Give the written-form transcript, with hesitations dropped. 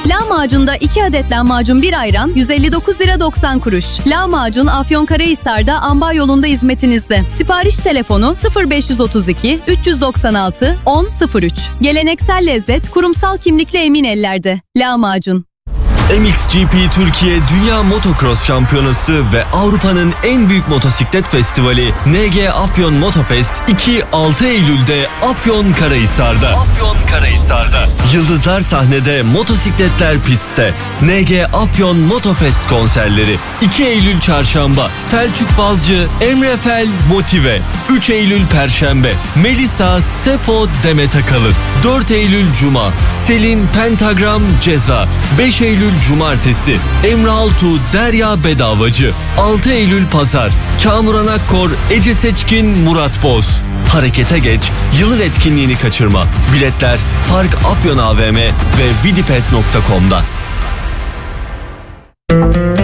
Lahmacun'da 2 adet lahmacun 1 ayran 159 lira 90 kuruş. Lahmacun Afyonkarahisar'da Amba yolunda hizmetinizde. Sipariş telefonu 0532 396 1003. Geleneksel lezzet kurumsal kimlikle emin ellerde. Lahmacun. MXGP Türkiye Dünya Motocross Şampiyonası ve Avrupa'nın en büyük motosiklet festivali NG Afyon Motofest 2-6 Eylül'de Afyonkarahisar'da. Yıldızlar sahnede, motosikletler pistte. NG Afyon Motofest konserleri 2 Eylül Çarşamba Selçuk Balcı, Emre Fel Motive. 3 Eylül Perşembe Melisa Sefo Demet Akalın. 4 Eylül Cuma Selin Pentagram Ceza. 5 Eylül Cumartesi Emre Altuğ Derya Bedavacı. 6 Eylül Pazar Kamuran Akkor, Ece Seçkin, Murat Boz. Harekete geç, yılın etkinliğini kaçırma. Biletler Park Afyon AVM ve vidipes.com'da.